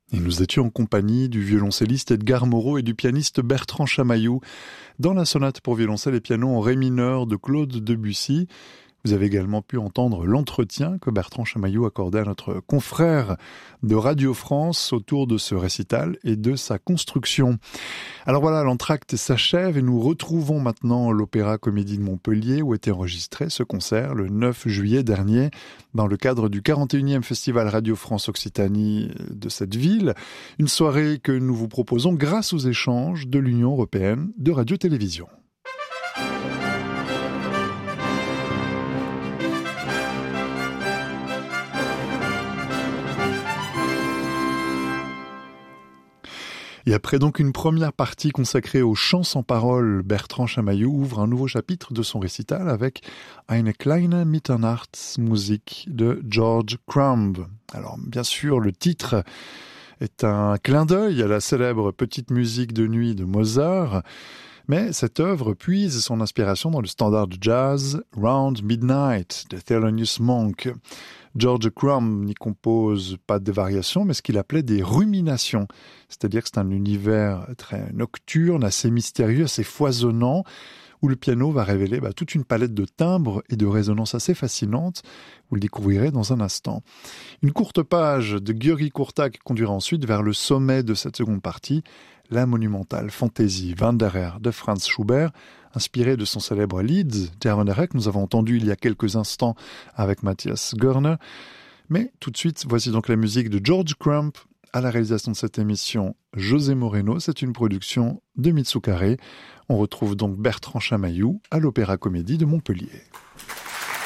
Et nous étions en compagnie du violoncelliste Edgar Moreau et du pianiste Bertrand Chamaillou dans la sonate pour violoncelle et piano en ré mineur de Claude Debussy. Vous avez également pu entendre l'entretien que Bertrand Chamaillou accordait à notre confrère de Radio France autour de ce récital et de sa construction. Alors voilà, l'entracte s'achève et nous retrouvons maintenant l'Opéra Comédie de Montpellier où était enregistré ce concert le 9 juillet dernier dans le cadre du 41e Festival Radio France Occitanie de cette ville. Une soirée que nous vous proposons grâce aux échanges de l'Union européenne de radio-télévision. Et après donc une première partie consacrée aux chants sans parole, Bertrand Chamaillou ouvre un nouveau chapitre de son récital avec Eine kleine Mitternachtsmusik de George Crumb. Alors bien sûr, le titre est un clin d'œil à la célèbre petite musique de nuit de Mozart, mais cette œuvre puise son inspiration dans le standard de jazz Round Midnight de Thelonious Monk. George Crumb n'y compose pas de variations, mais ce qu'il appelait des ruminations. C'est-à-dire que c'est un univers très nocturne, assez mystérieux, assez foisonnant, où le piano va révéler toute une palette de timbres et de résonances assez fascinantes. Vous le découvrirez dans un instant. Une courte page de György Kurták conduira ensuite vers le sommet de cette seconde partie, la monumentale fantaisie Wanderer de Franz Schubert, inspirée de son célèbre Lied der Wanderer que nous avons entendu il y a quelques instants avec Matthias Görner. Mais tout de suite, voici donc la musique de George Crumb. À la réalisation de cette émission, José Moreno, c'est une production de Mitsukaré. On retrouve donc Bertrand Chamaillou à l'Opéra Comédie de Montpellier.